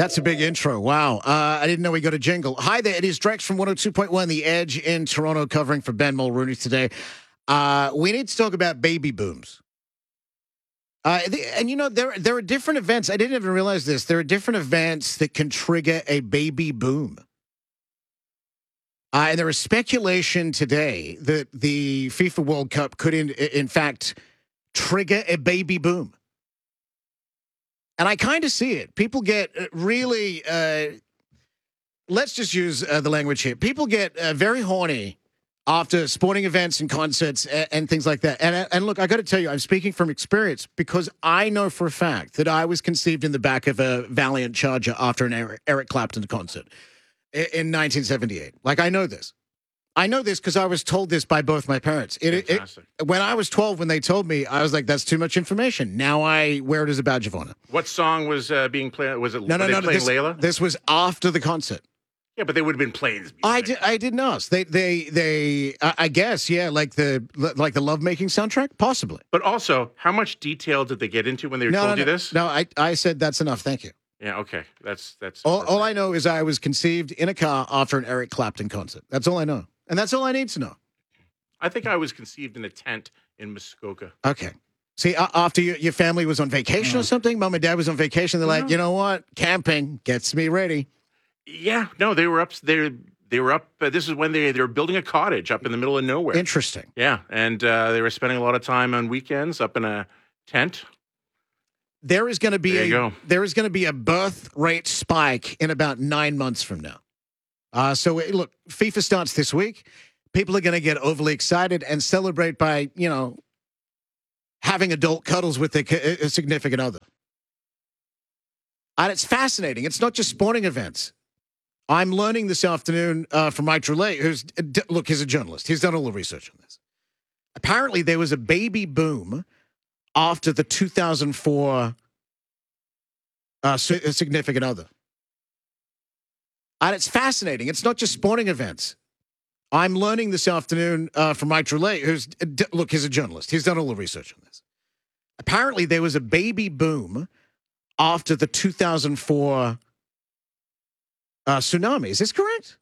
That's a big intro. Wow. I didn't know we got a jingle. Hi there. It is Drex from 102.1 The Edge in Toronto, covering for Ben Mulrooney today. We need to talk about baby booms. And, you know, there are different events. I didn't even realize this. There are different events that can trigger a baby boom. And there is speculation today that the FIFA World Cup could, in fact, trigger a baby boom. And I kind of see it. People get really, let's just use the language here. People get very horny after sporting events and concerts and things like that. And look, I got to tell you, I'm speaking from experience because I know for a fact that I was conceived in the back of a Valiant Charger after an Eric Clapton concert in 1978. Like, I know this. I know this because I was told this by both my parents. When I was 12, when they told me, I was like, that's too much information. Now I wear it as a badge of honor. What song was being played? Was it no, playing Layla? This was after the concert. Yeah, but they would have been playing this music. I didn't ask. I guess, yeah, like the lovemaking soundtrack, possibly. But also, how much detail did they get into when they told you this? No, I said that's enough. Thank you. Yeah, okay. That's all I know is I was conceived in a car after an Eric Clapton concert. That's all I know. And that's all I need to know. I think I was conceived in a tent in Muskoka. Okay. See, after your family was on vacation or something, mom and dad was on vacation, they're like, you know what? Camping gets me ready. Yeah. No, they were up. They were up. This is when they were building a cottage up in the middle of nowhere. Interesting. Yeah. And they were spending a lot of time on weekends up in a tent. There is going to be a birth rate spike in about 9 months from now. So look, FIFA starts this week. People are going to get overly excited and celebrate by, you know, having adult cuddles with a significant other. And it's fascinating. It's not just sporting events. I'm learning this afternoon from Mike Drolet, he's a journalist. He's done all the research on this. Apparently, there was a baby boom after the 2004 significant other. And it's fascinating. It's not just sporting events. I'm learning this afternoon from Mike Drolet, he's a journalist. He's done all the research on this. Apparently, there was a baby boom after the 2004 tsunami. Is this correct?